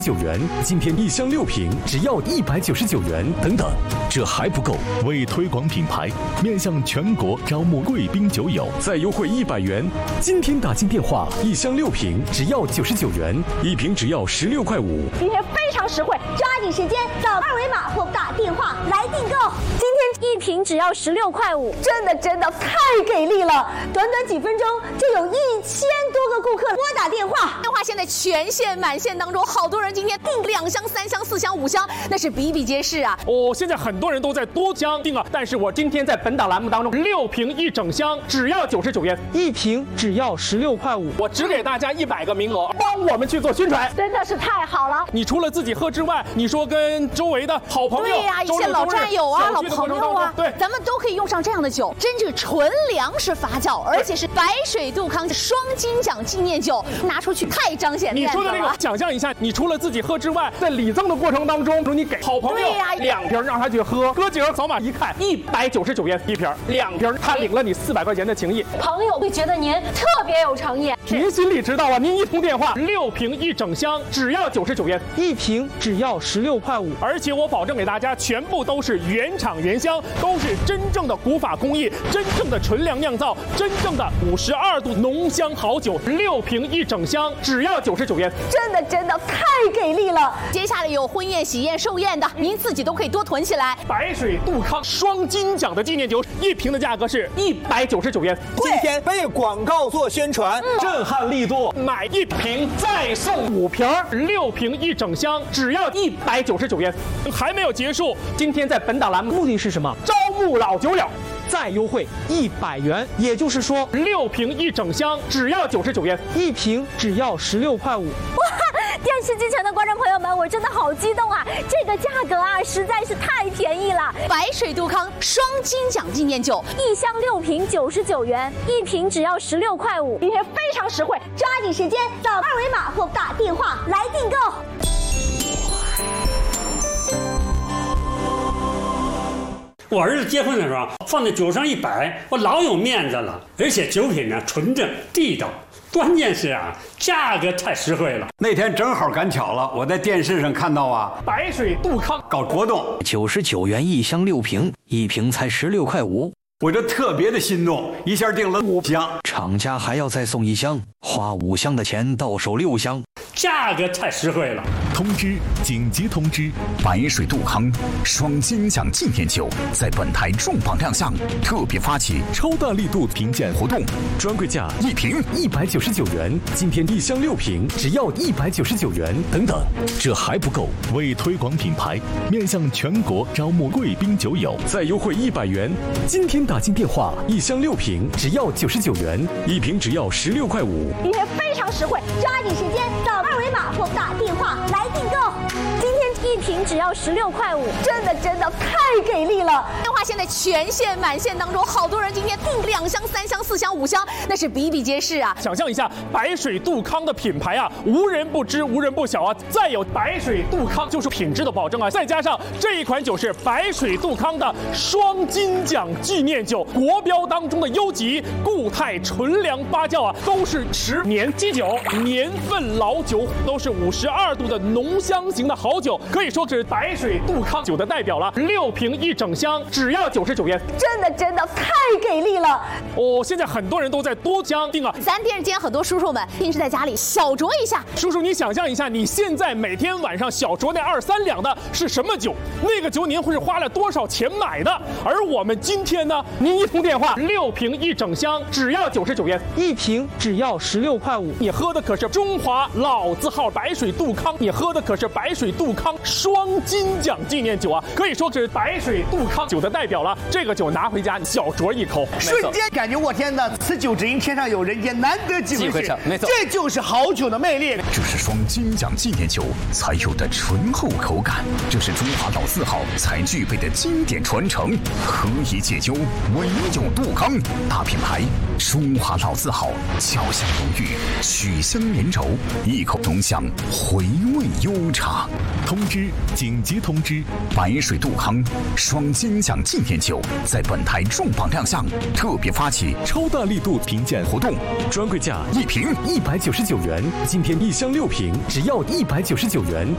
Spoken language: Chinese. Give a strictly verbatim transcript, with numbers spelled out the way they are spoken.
九元，今天一箱六瓶只要一百九十九元，等等，这还不够。为推广品牌，面向全国招募贵宾酒友，再优惠一百元。今天打进电话，一箱六瓶只要九十九元，一瓶只要十六块五。 今天非常实惠，抓紧时间扫二维码或打电话来订购。今天一瓶只要十六块五，真的真的太给力了！短短几分钟就有一千多个顾客拨打电话， 电话现在全线满线当中，好多人今天订两箱、三箱、四箱、五箱，那是比比皆是啊！ 哦，现在很多人都在多箱订啊，但是我今天在本档栏目当中，六瓶一整箱只要九十九元， 一瓶只要十六块五， 我只给大家一百个名额，帮我们去做宣传， 真的是太好了！ 你除了自己喝之外，你说跟周围的好朋友， 对呀、啊，一些老战友啊、老朋友啊， 对， 咱们都可以用上这样的酒，真是纯粮食发酵，而且是白水杜康双金奖纪念酒，拿出去太彰显面子了。 你说的这个，想象一下，你除了自己喝之外，在礼赠的过程当中，说你给好朋友两瓶让他去喝，哥几个扫码一看，一百九十九元一瓶，两瓶他领了你四百块钱的情谊， 朋友会觉得您特别有诚意。 您心里知道啊，您一通电话，六瓶一整箱只要九十九元， 一瓶只要十六块五， 而且我保证给大家，全部都是原厂原香，都是真正的古法工艺，真正的纯粮酿造，真正的五十二度浓香好酒，六瓶一整箱只要九十九元， 真的真的太给力了！ 接下来有婚宴、喜宴、寿宴的，您自己都可以多囤起来。 白水杜康双金奖的纪念酒，一瓶的价格是一百九十九元， 今天为广告做宣传，嗯、震撼力度， 买一瓶再送五瓶，六瓶一整箱只要一百九十九元，还没有结束。今天在本档栏目目的是什么？ 招募老酒友。 再优惠一百元，也就是说， 六瓶一整箱只要九十九元， 一瓶只要十六块五。 哇！电视机前的观众朋友们，我真的好激动啊！这个价格啊，实在是太便宜了。 白水杜康双金奖纪念酒， 一箱六瓶九十九元，一瓶只要十六块五。今天非常实惠，抓紧时间扫二维码或打电话来订购。 我儿子结婚的时候放在酒上一摆，我老有面子了，而且酒品呢纯正地道，关键是啊价格太实惠了。 那天正好赶巧了，我在电视上看到啊， 白水杜康搞活动， 九十九元一箱六瓶，一瓶才十六块五。 我就特别的心动，一下订了五箱， 厂家还要再送一箱，花五箱的钱到手六箱， 价格太实惠了。 通知，紧急通知！白水杜康双金奖纪念酒在本台重磅亮相，特别发起超大力度评鉴活动， 专柜价一瓶一百九十九元，今天一箱六瓶只要一百九十九元，等等，这还不够。 为推广品牌，面向全国招募贵宾酒友， 再优惠一百元。今天打进电话，一箱六瓶只要九十九元，一瓶只要十六块五。 今天非常实惠，抓紧时间扫二维码或打电话来订购。今天一瓶只要十六块五，真的真的太给力了！ 电话现在全线满线当中，好多人今天订两箱、三箱、四箱、五箱，那是比比皆是啊！ 想象一下，白水杜康的品牌啊，无人不知，无人不晓啊。再有白水杜康就是品质的保证啊，再加上这一款酒是白水杜康的双金奖纪念酒，国标当中的优级固态纯粮发酵啊，都是十年基酒，年份老酒，都是五十二度的浓香型的好酒，可以说是白水杜康酒的代表了。六瓶一整箱只要九十九元， 真的真的太给力了！ 哦，现在很多人都在多箱订啊。 咱电视间很多叔叔们平时在家里小酌一下， 叔叔你想象一下，你现在每天晚上小酌那二三两的是什么酒？那个酒您会是花了多少钱买的？而我们今天呢，您一通电话，六瓶一整箱只要九十九元， 一瓶只要十六块五。 你喝的可是中华老字号白水杜康，你喝的可是白水杜康双金奖纪念酒啊，可以说是白水杜康酒的代表了。这个酒拿回家小酌一口， 瞬间感觉我天哪，此酒只应天上有人间，难得几回事。没错，这就是好酒的魅力。 这是双金奖纪念酒才有的醇厚口感，这是中华老字号才具备的经典传承。何以解忧，唯有杜康大品牌，中华老字号，焦香浓郁，曲香绵柔，一口浓香，回味悠长。 通知，紧急通知！白水杜康双金奖纪念酒在本台重磅亮相，特别发起超大力度评鉴活动， 专柜价一瓶一百九十九元，今天一箱六瓶只要一百九十九元，